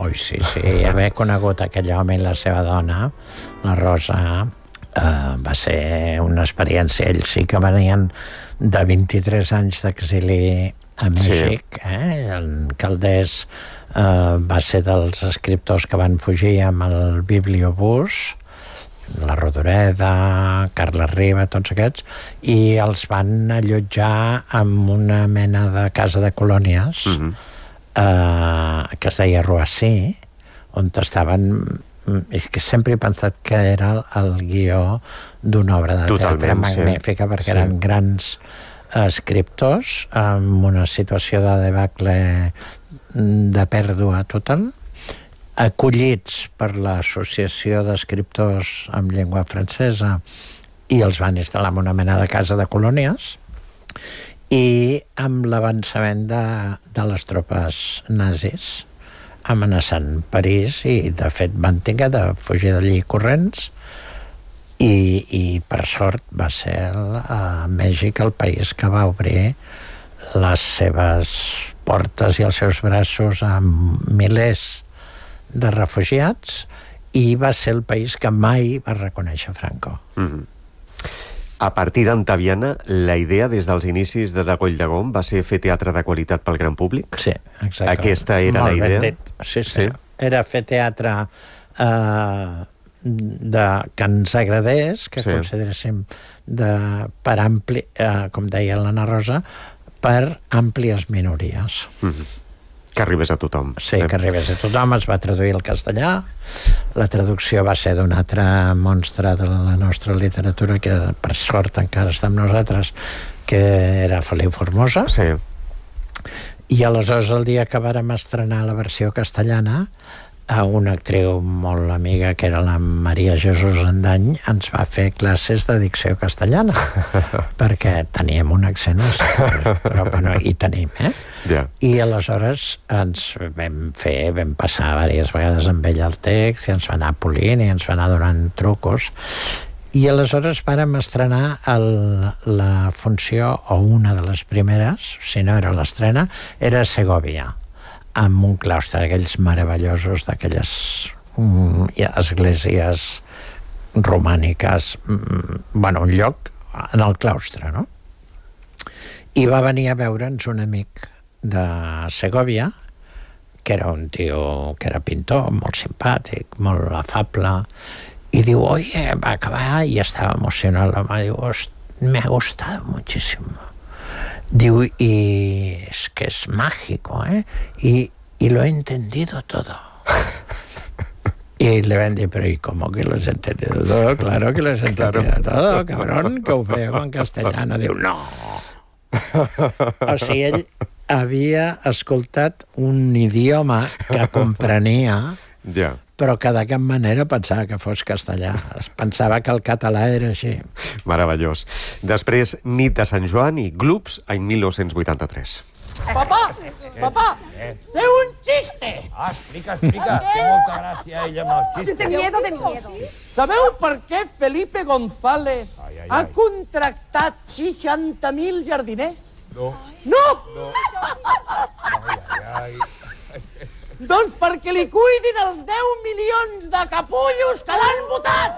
Ui, sí, haver conegut aquell home i la seva dona, la Rosa, va ser una experiència. Ells sí que venien de 23 anys d'exili a Mèxic. En Caldés va ser dels escriptors que van fugir amb el Bibliobús, la Rodoreda, Carles Riba, tots aquests, i els van allotjar en una mena de casa de colònies que es deia Roissy, on estaven... És que sempre he pensat que era el guió d'una obra de teatre magnífica, perquè eren grans escriptors amb una situació de debacle, de pèrdua total, acollits per l'Associació d'Escriptors en Llengua Francesa, i els van instal·lar en una mena de casa de colònies, i amb l'avançament de les tropes nazis amenaçant París, i de fet van haver de fugir d'allí corrents, i per sort va ser a Mèxic el país que va obrir les seves portes i els seus braços a milers de refugiats, i va ser el país que mai va reconèixer Franco. A partir d'Antaviana, la idea des dels inicis de Coll de Gom va ser fer teatre de qualitat pel gran públic? Sí, exacte. Aquesta era la idea? Sí. Era fer teatre que ens agradés, que consideréssim per ampli, com deia l'Anna Rosa, per àmplies minories. Que arribés a tothom. Sí, que arribés a tothom. Es va traduir al castellà. La traducció va ser d'un altre monstre de la nostra literatura, que per sort encara està amb nosaltres, que era Feliu Formosa. Sí. I aleshores, el dia que vàrem estrenar la versió castellana, una actriu molt amiga, que era la Maria Jesús Andany, ens va fer classes de dicció castellana, perquè teníem un accent, però bueno, hi tenim, I aleshores ens vam passar diverses vegades amb ella el text, i ens va anar polint, i ens va anar donant trucos, i aleshores vàrem estrenar la funció, o una de les primeres, si no era l'estrena, era a Segòvia, amb un claustre d'aquells meravellosos, d'aquelles esglésies romàniques, bueno, un lloc en el claustre, no? I va venir a veure'ns un amic de Segòvia, que era un tio que era pintor, molt simpàtic, molt afable, i diu, oye, va acabar, i estava emocionat, diu, me ha gustado muchísimo. Diu, y es que es mágico, y lo he entendido todo. Y le van a decir, pero ¿y cómo que lo has entendido todo? Claro que lo has entendido todo, cabrón, que ho fèiem en castellano. Diu, no. O sigui, ell havia escoltat un idioma que comprenia, però que de cap manera pensava que fos castellà. Pensava que el català era així. Meravellós. Després, Nit de Sant Joan i Glups, any 1983. Papá, sé un chiste. Explica, té molta gràcia ella amb els xistes. De miedo. Sabeu per què Felipe González ha contractat 60.000 jardiners? No! Doncs perquè li cuidin els 10 milions de capullos que l'han votat!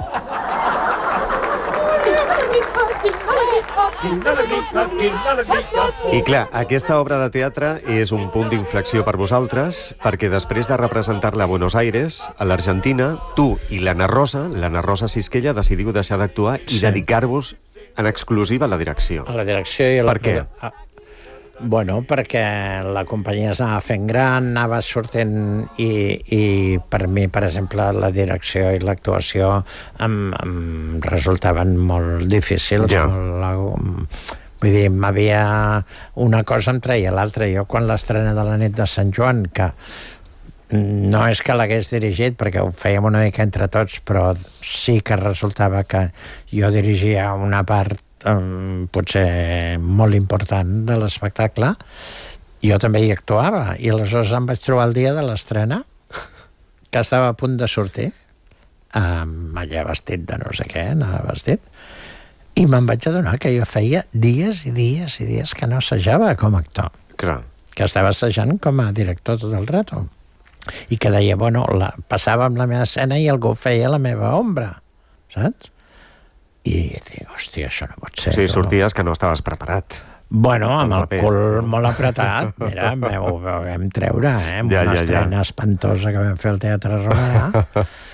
I clar, aquesta obra de teatre és un punt d'inflexió per vosaltres, perquè després de representar-la a Buenos Aires, a l'Argentina, tu i l'Anna Rosa Sisquella, decidiu deixar d'actuar i dedicar-vos en exclusiva a la direcció. A la direcció i a la... Per què? Bueno, perquè la companyia s'anava fent gran, anava sortint, i per mi, per exemple, la direcció i l'actuació em resultaven molt difícils. Vull dir, m'havia... Una cosa em treia l'altra. Jo, quan l'estrena de la Nit de Sant Joan, que no és que l'hagués dirigit, perquè ho fèiem una mica entre tots, però sí que resultava que jo dirigia una part potser molt important de l'espectacle, jo també hi actuava, i aleshores em vaig trobar el dia de l'estrena, que estava a punt de sortir, allà vestit de no sé què, anava vestit, i me'n vaig adonar que jo feia dies i dies i dies que no assajava com a actor, que estava assajant com a director tot el rato. i que deia, bueno, passava amb la meva escena i algú feia la meva ombra, saps? I dic, hòstia, això no pot ser. Sí, sorties que no estaves preparat. Bueno, amb el cul molt apretat, mira, ho vam treure, amb una estrena espantosa que vam fer al Teatre Romea,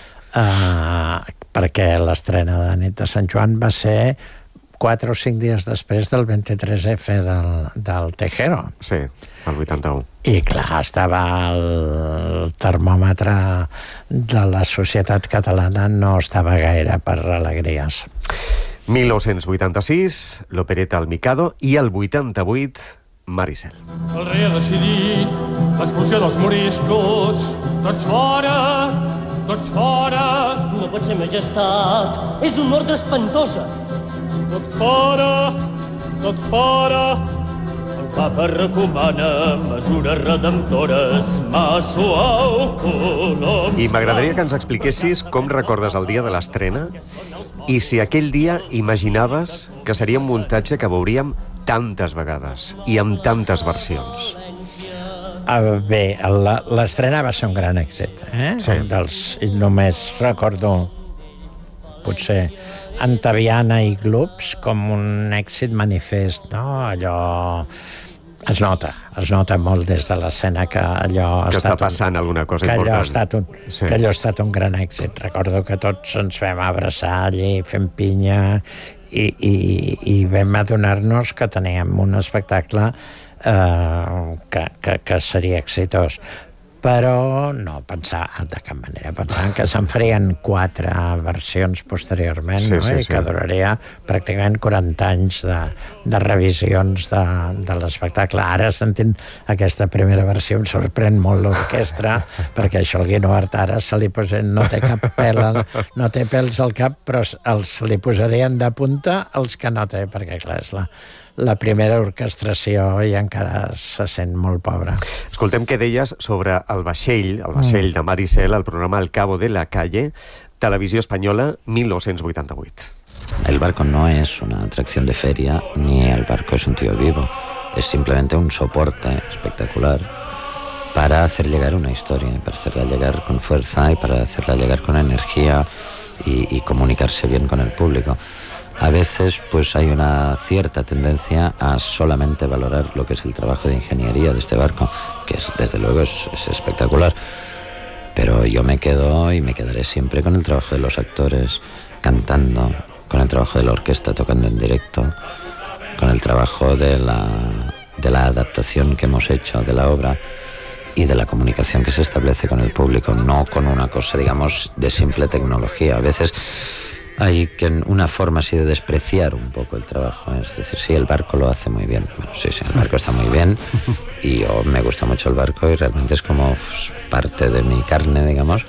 perquè l'estrena de Nit de Sant Joan va ser 4 o 5 dies després del 23F del Tejero. Sí, el 81. I clar, estava el termòmetre de la societat catalana, no estava gaire per alegries. 1986, l'opereta El Mikado, i el 88, Maricel. El rei ha decidit l'expulsió dels moriscos. Tots fora! Tots fora! No pot ser, majestat. És una ordre espantosa. Tots fora! Tots fora! El papa recomana mesures redemptores. Mà suau, coloms... I m'agradaria que ens expliquessis com recordes el dia de l'estrena i si aquell dia imaginaves que seria un muntatge que veuríem tantes vegades i amb tantes versions. Bé, l'estrena va ser un gran èxit, Sí. Només recordo, potser, Antaviana i Gloops com un èxit manifest, no? Allò... Es nota molt des de l'escena que allò que està passant alguna cosa important. Que allò ha estat un gran èxit. Recordo que tots ens vam abraçar allí fent pinya i vam adonar-nos que teníem un espectacle que seria exitós. Però no pensava de cap manera. Pensàvem que se'n farien 4 versions posteriorment, i que duraria pràcticament 40 anys de revisions de l'espectacle. Ara, sentint aquesta primera versió, em sorprèn molt l'orquestra, perquè això el Guino Art ara se li posa, no té cap pèl, no té pèls al cap, però li posarien de punta els que no té, perquè clar, és la primera orquestració i encara se sent molt pobra. Escoltem què deies sobre el vaixell de Maricel, el programa El Cabo de la Calle, Televisió Espanyola, 1988. El barco no es una atracción de feria, ni el barco es un tío vivo. Es simplemente un soporte espectacular para hacer llegar una historia, para hacerla llegar con fuerza y para hacerla llegar con energía y comunicarse bien con el público. A veces pues hay una cierta tendencia a solamente valorar lo que es el trabajo de ingeniería de este barco, que desde luego es espectacular, pero yo me quedo y me quedaré siempre con el trabajo de los actores cantando, con el trabajo de la orquesta tocando en directo, con el trabajo de la adaptación que hemos hecho de la obra y de la comunicación que se establece con el público, no con una cosa, digamos, de simple tecnología. A veces hay una forma así de despreciar un poco el trabajo, es decir, sí, el barco lo hace muy bien. Bueno, sí, el barco está muy bien y yo me gusta mucho el barco y realmente es como parte de mi carne, digamos,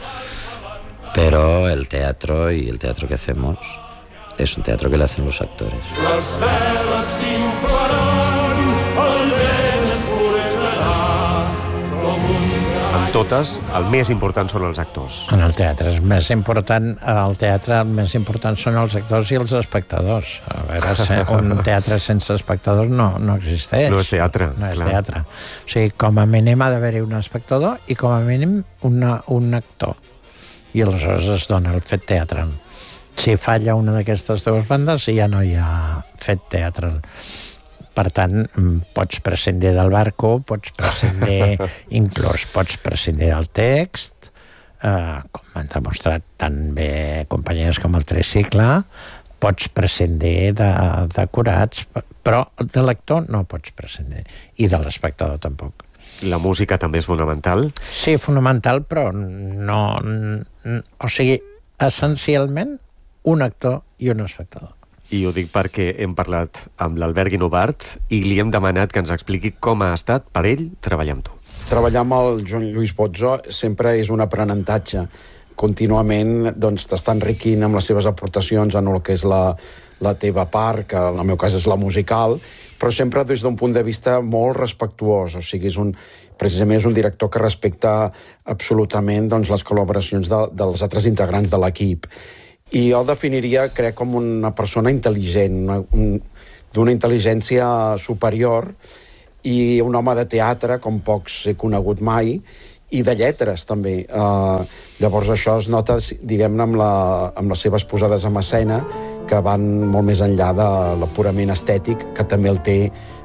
pero el teatro y el teatro que hacemos es un teatro que le hacen los actores. Les veles s'inflaran, el vent es vorejarà com un En totes, el més important són els actors. En el teatre el més important són els actors i els espectadors. A veure, un teatre sense espectadors no existeix. No és teatre. No és teatre. O sigui, com a mínim ha d'haver-hi un espectador i com a mínim un actor. I aleshores es dona el fet teatral. Si falla una d'aquestes dues bandes ja no hi ha fet teatral. Per tant, pots prescindir del barco, pots prescindir, inclús pots prescindir del text, com han demostrat tan bé companyies com el Tricicle, pots prescindir de decorats, però de l'actor no pots prescindir, i de l'espectador tampoc. La música també és fonamental? Sí, fonamental, però no... O sigui, essencialment, un actor i un espectador. I ho dic perquè hem parlat amb l'Albert Guinovart i li hem demanat que ens expliqui com ha estat per ell treballar amb tu. Treballar amb el Joan Lluís Bozzo sempre és un aprenentatge. Contínuament t'està enriquint amb les seves aportacions en el que és la teva part, que en el meu cas és la musical, però sempre des d'un punt de vista molt respectuós. O sigui, precisament és un director que respecta absolutament les col·laboracions dels altres integrants de l'equip. I jo el definiria, crec, com una persona intel·ligent, d'una intel·ligència superior i un home de teatre, com pocs he conegut mai, i de lletres també. Llavors això es nota, diguem-ne, amb les seves posades en escena, que van molt més enllà de l'apurament estètic, que també el té